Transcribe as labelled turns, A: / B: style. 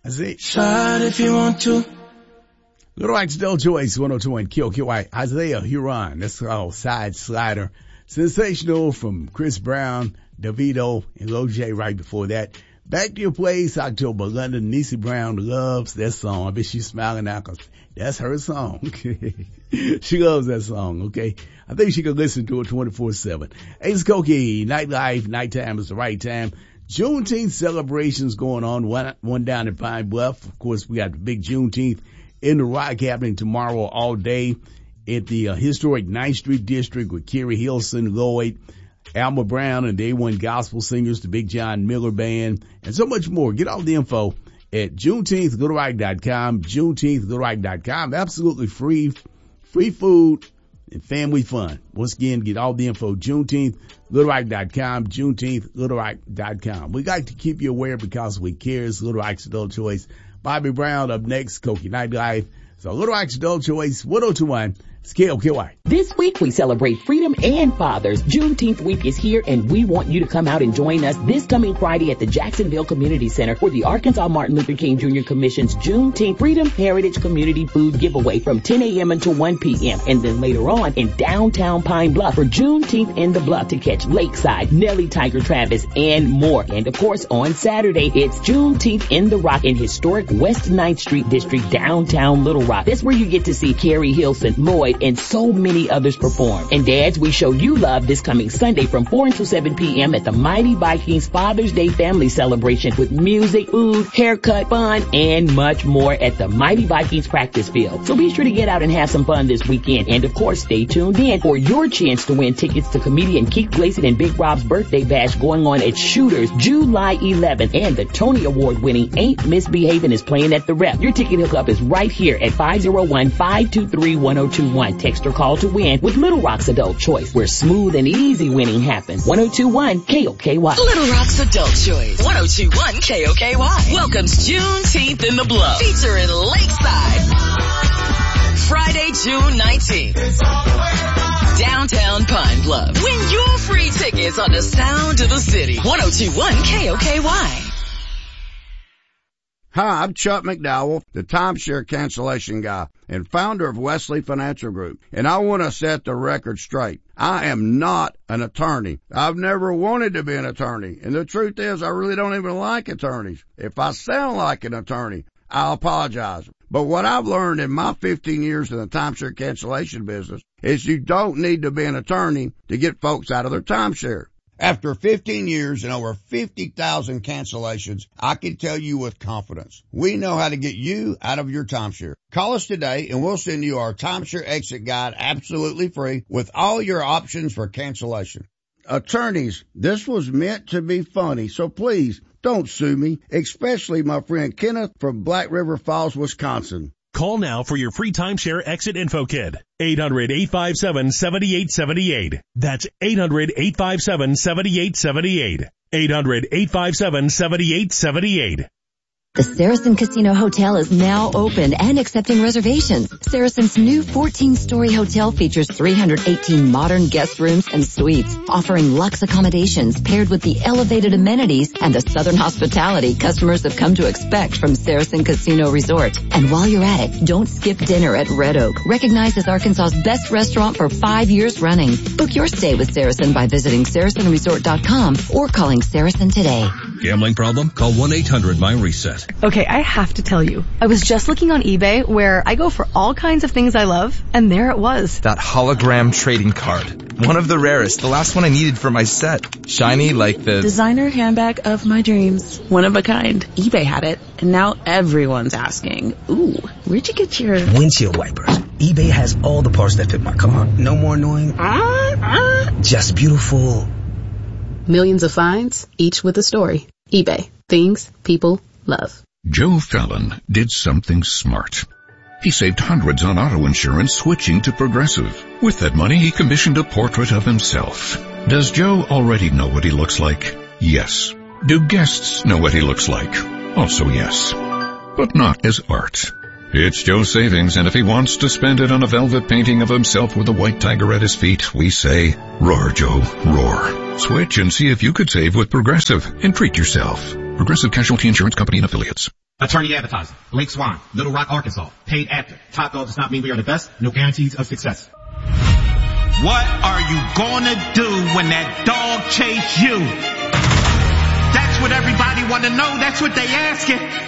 A: That's it.
B: Slide if you want to.
A: Little Wax Del Joyce, 102.1 KOKY. Isaiah Huron. That's called Side Slider. Sensational from Chris Brown, Davido, and Lil J right before that. Back to Your Place, October, London. Niecy Brown loves that song. I bet she's smiling now because that's her song. She loves that song, okay? I think she can listen to it 24/7. Ace Cokie, nightlife, nighttime is the right time. Juneteenth celebrations going on, one down in Pine Bluff. Of course, we got the big Juneteenth in the Rock happening tomorrow all day at the historic 9th Street District with Kerry Hilson, Lloyd, Alma Brown, and Day One Gospel Singers, the Big John Miller Band, and so much more. Get all the info at JuneteenthLittleRock.com, JuneteenthLittleRock.com. Absolutely free food and family fun. Once again, get all the info, JuneteenthLittleRock.com, JuneteenthLittleRock.com. We like to keep you aware because we care. It's Little Rock's Adult Choice. Bobby Brown up next, Cokie Nightlife. So Little Rock's Adult Choice, 102.1. KOKY.
C: This week we celebrate freedom and fathers. Juneteenth week is here and we want you to come out and join us this coming Friday at the Jacksonville Community Center for the Arkansas Martin Luther King Jr. Commission's Juneteenth Freedom Heritage Community Food Giveaway from 10 a.m. until 1 p.m. And then later on in downtown Pine Bluff for Juneteenth in the Bluff to catch Lakeside, Nellie Tiger Travis, and more. And of course on Saturday it's Juneteenth in the Rock in historic West 9th Street District, downtown Little Rock. That's where you get to see Kerry Hilson, Lloyd, and so many others perform. And dads, we show you love this coming Sunday from 4 until 7 p.m. at the Mighty Vikings Father's Day Family Celebration with music, food, haircut, fun, and much more at the Mighty Vikings practice field. So be sure to get out and have some fun this weekend. And of course, stay tuned in for your chance to win tickets to comedian Keith Gleason and Big Rob's birthday bash going on at Shooters July 11th. And the Tony Award winning Ain't Misbehaving is playing at the Rep. Your ticket hookup is right here at 501-523-1021. Text or call to win with Little Rock's Adult Choice, where smooth and easy winning happens. 102.1 KOKY.
D: Little Rock's Adult Choice. 102.1 KOKY. Welcomes Juneteenth in the Bluff. Featuring Lakeside. Friday, June 19th. Downtown Pine Bluff. Win your free tickets on the Sound of the City. 102.1 KOKY.
E: Hi, I'm Chuck McDowell, the timeshare cancellation guy and founder of Wesley Financial Group. And I want to set the record straight. I am not an attorney. I've never wanted to be an attorney. And the truth is, I really don't even like attorneys. If I sound like an attorney, I'll apologize. But what I've learned in my 15 years in the timeshare cancellation business is you don't need to be an attorney to get folks out of their timeshare. After 15 years and over 50,000 cancellations, I can tell you with confidence, we know how to get you out of your timeshare. Call us today and we'll send you our timeshare exit guide absolutely free with all your options for cancellation. Attorneys, this was meant to be funny, so please don't sue me, especially my friend Kenneth from Black River Falls, Wisconsin.
F: Call now for your free timeshare exit info kit. 800-857-7878. That's 800-857-7878. 800-857-7878.
G: The Saracen Casino Hotel is now open and accepting reservations. Saracen's new 14-story hotel features 318 modern guest rooms and suites, offering luxe accommodations paired with the elevated amenities and the southern hospitality customers have come to expect from Saracen Casino Resort. And while you're at it, don't skip dinner at Red Oak, recognized as Arkansas's best restaurant for 5 years running. Book your stay with Saracen by visiting SaracenResort.com or calling Saracen today.
H: Gambling problem? Call 1-800-MY-RESET.
I: Okay, I have to tell you, I was just looking on eBay where I go for all kinds of things I love, and there it was.
J: That hologram trading card. One of the rarest, the last one I needed for my set. Shiny like the
K: designer handbag of my dreams. One of a kind. eBay had it, and now everyone's asking, ooh, where'd you get your
L: windshield wipers? eBay has all the parts that fit my car. No more annoying. Just beautiful.
K: Millions of finds, each with a story. eBay. Things people love.
M: Joe Fallon did something smart. He saved hundreds on auto insurance switching to Progressive. With that money, he commissioned a portrait of himself. Does Joe already know what he looks like? Yes. Do guests know what he looks like? Also yes. But not as art. It's Joe's savings, and if he wants to spend it on a velvet painting of himself with a white tiger at his feet, we say, roar, Joe, roar. Switch and see if you could save with Progressive and treat yourself. Progressive Casualty Insurance Company and Affiliates.
N: Attorney advertising. Blake Swan, Little Rock, Arkansas. Paid actor. Top dog does not mean we are the best. No guarantees of success.
O: What are you gonna do when that dog chase you? That's what everybody wanna know. That's what they asking.